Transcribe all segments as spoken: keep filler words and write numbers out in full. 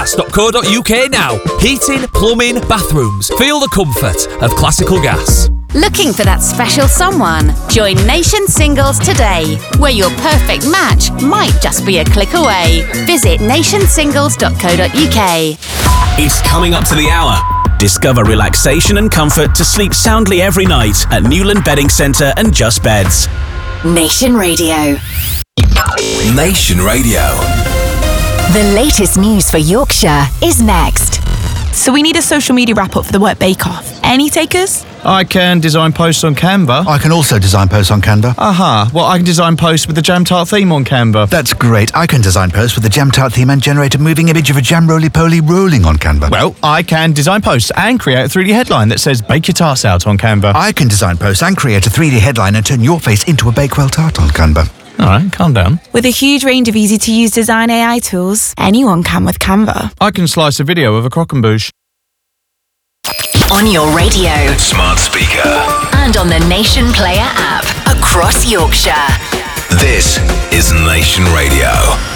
gas dot co dot uk now. Heating, plumbing, bathrooms. Feel the comfort of classical gas. Looking for that special someone? Join Nation Singles today, where your perfect match might just be a click away. Visit nation singles dot co dot uk. It's coming up to the hour. Discover relaxation and comfort to sleep soundly every night at Newland Bedding Centre and Just Beds. Nation Radio. Nation Radio. The latest news for Yorkshire is next. So we need a social media wrap-up for the Work Bake-Off. Any takers? I can design posts on Canva. I can also design posts on Canva. Aha, well, I can design posts with the Jam Tart theme on Canva. That's great. I can design posts with the Jam Tart theme and generate a moving image of a jam roly-poly rolling on Canva. Well, I can design posts and create a three D headline that says Bake Your Tarts Out on Canva. I can design posts and create a three D headline and turn your face into a Bakewell tart on Canva. All right, calm down. With a huge range of easy-to-use design A I tools, anyone can with Canva. I can slice a video of a croquembouche. On your radio. Smart speaker. And on the Nation Player app across Yorkshire. This is Nation Radio.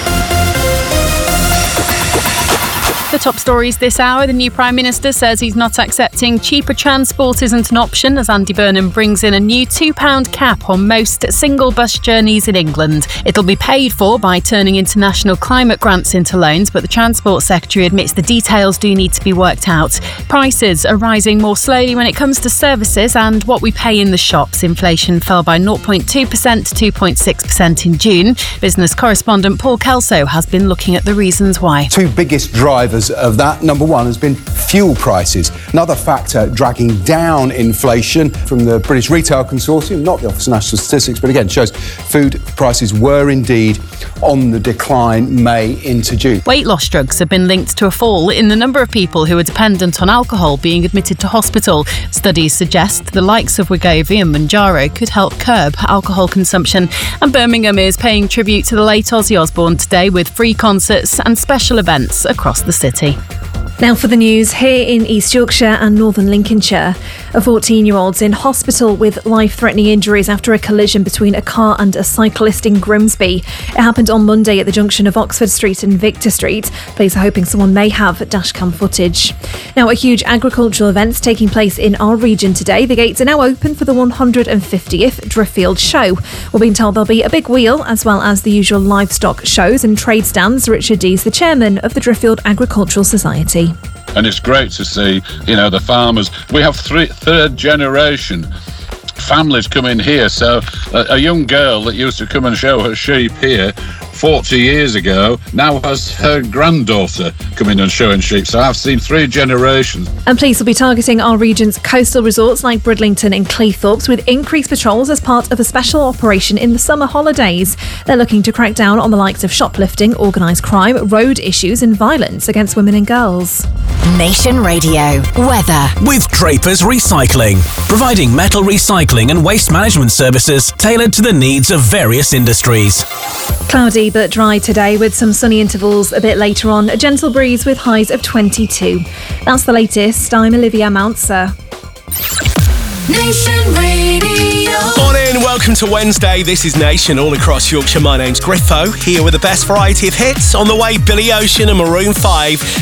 The top stories this hour. The new Prime Minister says he's not accepting cheaper transport isn't an option as Andy Burnham brings in a new two pound cap on most single bus journeys in England. It'll be paid for by turning international climate grants into loans, but the Transport Secretary admits the details do need to be worked out. Prices are rising more slowly when it comes to services and what we pay in the shops. Inflation fell by zero point two percent to two point six percent in June. Business correspondent Paul Kelso has been looking at the reasons why. Two biggest drivers of that, number one, has been fuel prices. Another factor dragging down inflation from the British Retail Consortium, not the Office of National Statistics, but again shows food prices were indeed on the decline May into June. Weight loss drugs have been linked to a fall in the number of people who are dependent on alcohol being admitted to hospital. Studies suggest the likes of Wegovy and Mounjaro could help curb alcohol consumption. And Birmingham is paying tribute to the late Ozzy Osbourne today with free concerts and special events across the city. Now for the news here in East Yorkshire and Northern Lincolnshire. A fourteen-year-old's in hospital with life-threatening injuries after a collision between a car and a cyclist in Grimsby. It happened on Monday at the junction of Oxford Street and Victor Street. Police are hoping someone may have dashcam footage. Now, a huge agricultural event's taking place in our region today. The gates are now open for the one hundred fiftieth Driffield Show. We're being told there'll be a big wheel as well as the usual livestock shows and trade stands. Richard Dees, the chairman of the Driffield Agricultural Society. And it's great to see, you know, the farmers. We have three, third generation families coming here. So a, a young girl that used to come and show her sheep here forty years ago now has her granddaughter coming and showing sheep. So I've seen three generations. And police will be targeting our region's coastal resorts like Bridlington and Cleethorpes with increased patrols as part of a special operation in the summer holidays. They're looking to crack down on the likes of shoplifting, organised crime, road issues and violence against women and girls. Nation Radio. Weather. With Drapers Recycling, providing metal recycling and waste management services tailored to the needs of various industries. Cloudy but dry today with some sunny intervals a bit later on. A gentle breeze with highs of twenty-two. That's the latest. I'm Olivia Mounser. Nation Radio. Morning, welcome to Wednesday. This is Nation all across Yorkshire. My name's Griffo, here with the best variety of hits. On the way, Billy Ocean and Maroon five.